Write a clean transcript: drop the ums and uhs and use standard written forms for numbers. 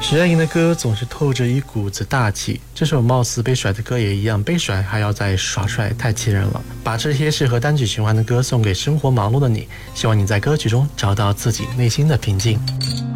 徐佳莹的歌总是透着一股子大气，这首貌似被甩的歌也一样，被甩还要再耍帅，太气人了。把这些适合单曲循环的歌送给生活忙碌的你，希望你在歌曲中找到自己内心的平静。